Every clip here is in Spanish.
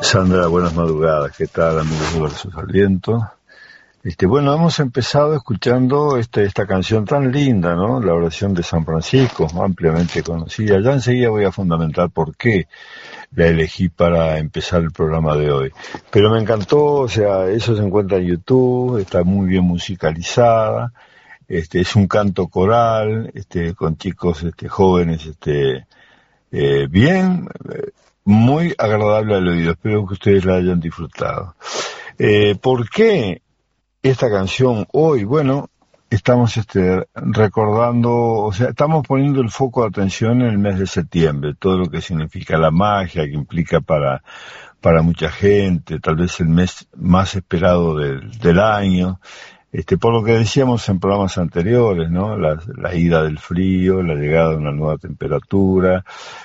Sandra, buenas madrugadas. ¿Qué tal, amigos de Versos al Viento? Bueno, hemos empezado escuchando esta canción tan linda, ¿no? La oración de San Francisco, ampliamente conocida. Ya enseguida voy a fundamentar por qué la elegí para empezar el programa de hoy. Pero me encantó, o sea, eso se encuentra en YouTube, está muy bien musicalizada, es un canto coral, con chicos, jóvenes, bien, muy agradable al oído. Espero que ustedes la hayan disfrutado. ¿Por qué esta canción hoy? Bueno, estamos recordando, o sea, estamos poniendo el foco de atención en el mes de septiembre, todo lo que significa la magia, que implica para mucha gente, tal vez el mes más esperado del año. Por lo que decíamos en programas anteriores, ¿no? La ida del frío, la llegada de una nueva temperatura,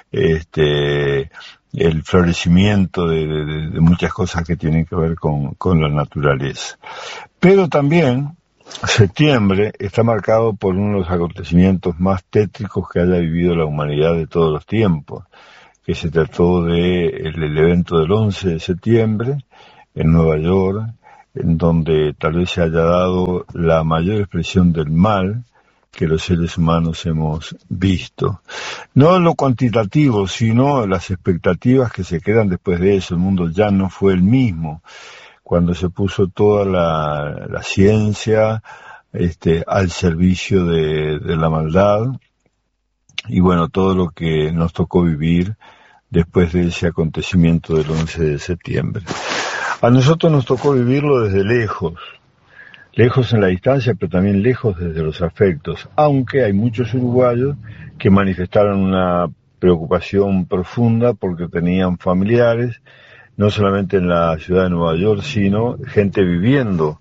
el florecimiento de muchas cosas que tienen que ver con la naturaleza. Pero también septiembre está marcado por uno de los acontecimientos más tétricos que haya vivido la humanidad de todos los tiempos, que se trató el evento del 11 de septiembre en Nueva York, en donde tal vez se haya dado la mayor expresión del mal que los seres humanos hemos visto. No lo cuantitativo, sino las expectativas que se quedan después de eso. El mundo ya no fue el mismo. Cuando se puso toda la ciencia al servicio de la maldad, y bueno, todo lo que nos tocó vivir después de ese acontecimiento del 11 de septiembre. A nosotros nos tocó vivirlo desde lejos en la distancia, pero también lejos desde los afectos, aunque hay muchos uruguayos que manifestaron una preocupación profunda porque tenían familiares, no solamente en la ciudad de Nueva York, sino gente viviendo,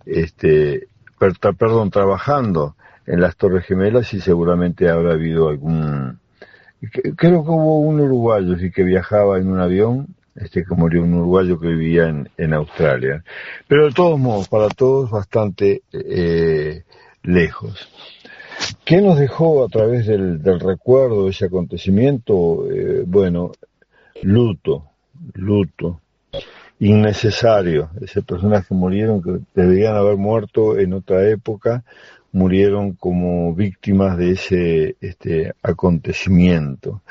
trabajando en las Torres Gemelas, y seguramente habrá habido creo que hubo un uruguayo sí que viajaba en un avión, que murió, un uruguayo que vivía en Australia. Pero de todos modos, para todos bastante lejos. ¿Qué nos dejó a través del recuerdo de ese acontecimiento? Bueno, luto innecesario. Esas personas que murieron, que deberían haber muerto en otra época, murieron como víctimas de ese acontecimiento.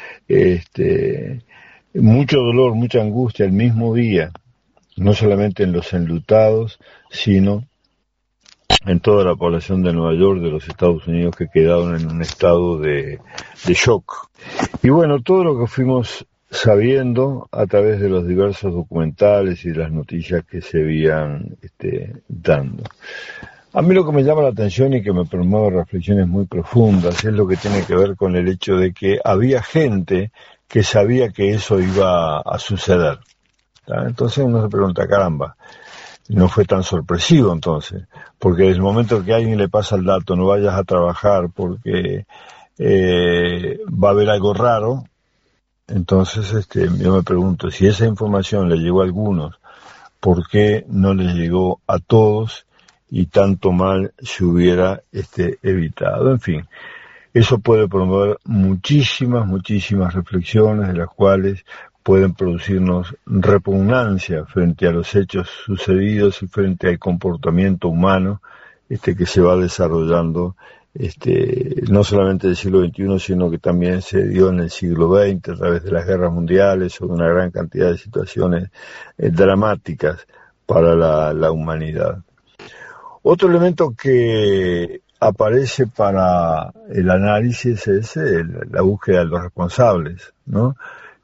Mucho dolor, mucha angustia el mismo día, no solamente en los enlutados, sino en toda la población de Nueva York, de los Estados Unidos, que quedaron en un estado de shock. Y bueno, todo lo que fuimos sabiendo a través de los diversos documentales y de las noticias que se iban dando. A mí lo que me llama la atención y que me promueve reflexiones muy profundas es lo que tiene que ver con el hecho de que había gente que sabía que eso iba a suceder. ¿Tá? Entonces uno se pregunta, caramba, no fue tan sorpresivo entonces, porque desde el momento que a alguien le pasa el dato, no vayas a trabajar porque va a haber algo raro, entonces yo me pregunto, si esa información le llegó a algunos, ¿por qué no les llegó a todos y tanto mal se hubiera evitado? En fin, eso puede promover muchísimas reflexiones, de las cuales pueden producirnos repugnancia frente a los hechos sucedidos y frente al comportamiento humano que se va desarrollando no solamente del siglo XXI, sino que también se dio en el siglo XX a través de las guerras mundiales o de una gran cantidad de situaciones dramáticas para la humanidad. Otro elemento que aparece para el análisis es la búsqueda de los responsables, ¿no?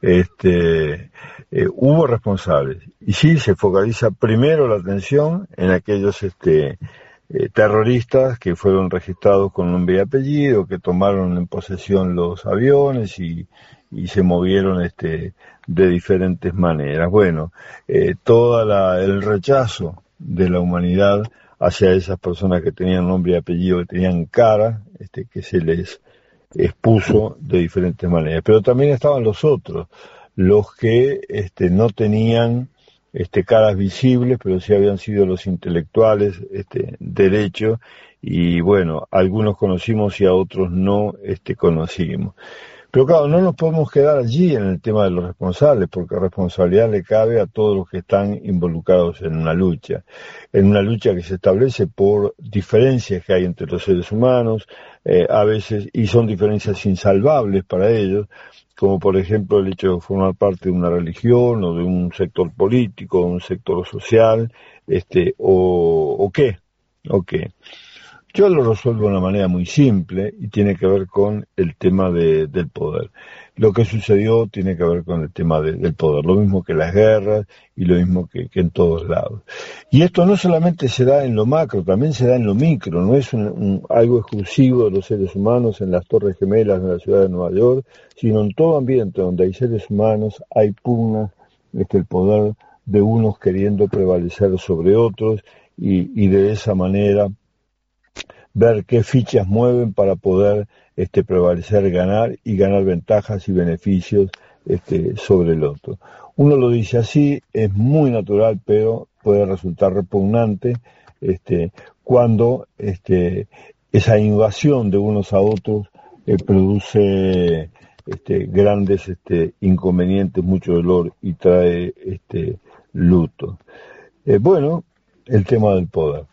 Hubo responsables, y sí se focaliza primero la atención en aquellos terroristas que fueron registrados con nombre y apellido, que tomaron en posesión los aviones y se movieron de diferentes maneras. Bueno, el rechazo de la humanidad hacia esas personas que tenían nombre y apellido, que tenían cara, que se les expuso de diferentes maneras. Pero también estaban los otros, los que no tenían caras visibles, pero sí habían sido los intelectuales derecho, y bueno, algunos conocimos y a otros no conocimos. Pero claro, no nos podemos quedar allí en el tema de los responsables, porque responsabilidad le cabe a todos los que están involucrados en una lucha que se establece por diferencias que hay entre los seres humanos, a veces, y son diferencias insalvables para ellos, como por ejemplo el hecho de formar parte de una religión o de un sector político, o un sector social, o qué. Yo lo resuelvo de una manera muy simple y tiene que ver con el tema del poder. Lo que sucedió tiene que ver con el tema del poder, lo mismo que las guerras y lo mismo que en todos lados. Y esto no solamente se da en lo macro, también se da en lo micro, no es algo exclusivo de los seres humanos en las Torres Gemelas de la ciudad de Nueva York, sino en todo ambiente donde hay seres humanos, hay pugnas, el poder de unos queriendo prevalecer sobre otros y de esa manera ver qué fichas mueven para poder prevalecer, ganar y ganar ventajas y beneficios sobre el otro. Uno lo dice así, es muy natural, pero puede resultar repugnante cuando esa invasión de unos a otros produce grandes inconvenientes, mucho dolor y trae luto. Bueno, el tema del poder.